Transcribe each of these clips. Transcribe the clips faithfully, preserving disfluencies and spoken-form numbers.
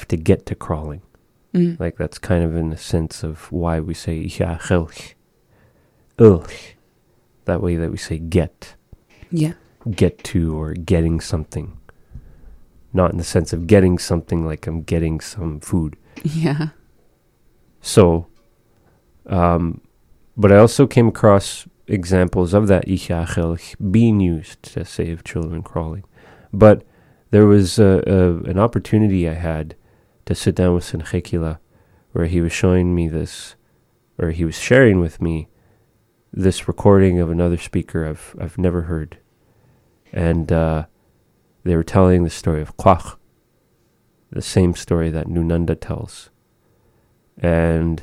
have to get to crawling. Mm. Like that's kind of in the sense of why we say "icha chelch," "ulch," that way that we say "get," Yeah. get to, or getting something. Not in the sense of getting something like I'm getting some food. Yeah. So, um, but I also came across examples of that "icha chelch" being used to save children crawling. But there was a, a, an opportunity I had to sit down with Senchekila, where he was showing me this, or he was sharing with me this recording of another speaker I've I've never heard, and uh, they were telling the story of Kwach, the same story that Nunanda tells, and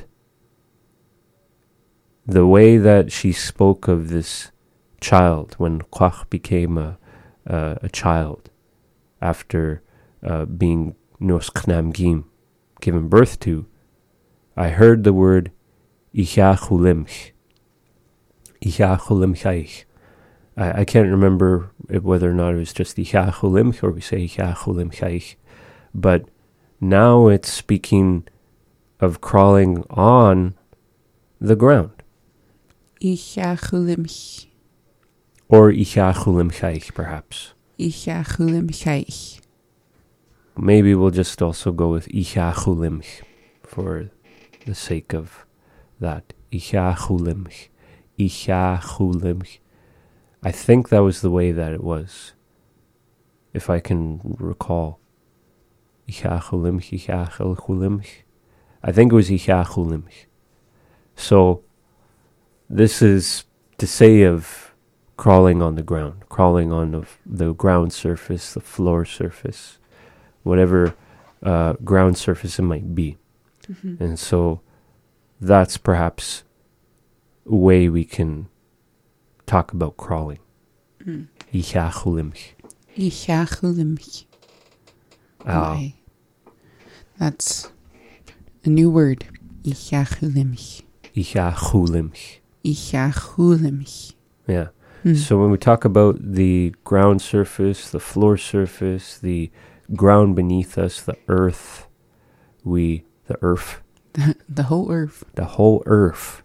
the way that she spoke of this child when Kwach became a uh, a child after uh, being Nos Knamgim, given birth to, I heard the word "icha chulimch," "icha chulimchaich." I, I can't remember if, whether or not it was just "icha chulimch" or we say "icha chulimchaich," but now it's speaking of crawling on the ground, Icha chulimch. or "icha chulimchaich," perhaps. Icha chulimchaich. Maybe we'll just also go with "icha chulimch" for the sake of that. "Icha chulimch," "icha chulimch." I think that was the way that it was, if I can recall. "Icha chulimch, icha chulimch." I think it was "icha chulimch." So this is to say of crawling on the ground, crawling on the, the ground surface, the floor surface, whatever uh, ground surface it might be. Mm-hmm. And so that's perhaps a way we can talk about crawling. Mm. "Icha chulimch." Icha chulimch. Ah, Okay. That's a new word. Icha chulimch. "Icha chulimch." Icha chulimch. Yeah. Mm. So when we talk about the ground surface, the floor surface, the ground beneath us, the earth, we, the earth, The, the whole earth. the whole earth,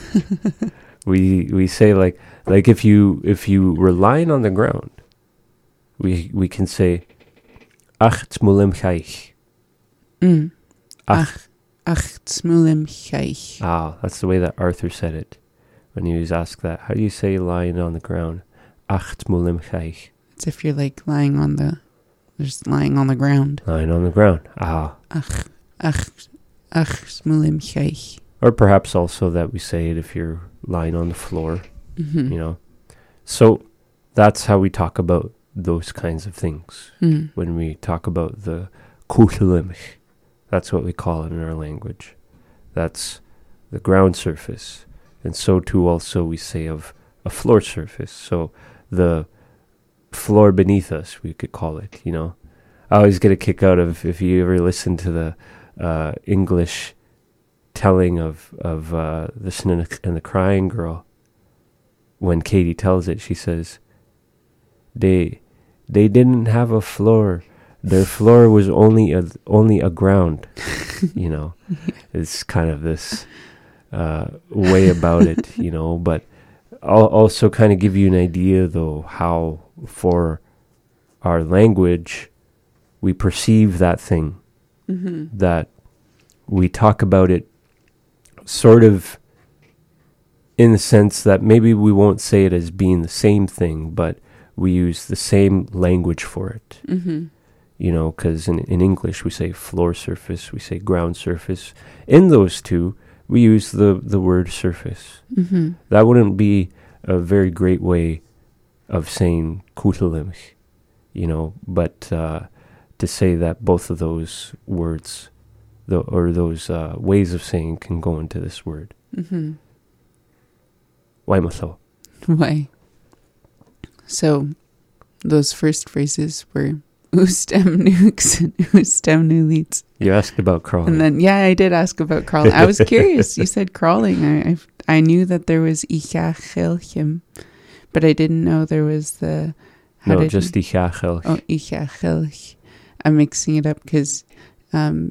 we we say like like if you if you were lying on the ground, we we can say "ach tzmulimchaich." Mm. Ach. Ach, ach tzmulimchaich. Ah, that's the way that Arthur said it when he was asked that. How do you say lying on the ground? "Ach tzmulimchaich." It's if you're like lying on the, just lying on the ground. Lying on the ground. Ah. Ach, ach, ach tzmulimchaich. Or perhaps also that we say it if you're lying on the floor, Mm-hmm. you know. So that's how we talk about those kinds of things. Mm. When we talk about the kutelimch, that's what we call it in our language. That's the ground surface. And so too also we say of a floor surface. So the floor beneath us, we could call it, you know. I always get a kick out of, if you ever listen to the uh, English telling of, of uh, the Sin and the Crying Girl, when Katie tells it, she says, they they didn't have a floor. Their floor was only a, only a ground, you know. It's kind of this uh, way about it, you know. But I'll also kind of give you an idea, though, how for our language we perceive that thing, Mm-hmm. that we talk about it sort of in the sense that maybe we won't say it as being the same thing, but we use the same language for it. Mm-hmm. You know, because in, in English we say floor surface, we say ground surface. In those two, we use the, the word surface. Mm-hmm. That wouldn't be a very great way of saying kutelimch, you know, but uh, to say that both of those words, the, or those uh, ways of saying can go into this word. Mm-hmm. Why maso? Why? So, those first phrases were Ustem nukes and Ustem nulits. You asked about crawling. And then, yeah, I did ask about crawling. I was curious. You said crawling. I, I I knew that there was Icha chelchim, but I didn't know there was the... how no, did just you- icha chelch. Oh, Icha chelch. I'm mixing it up because um,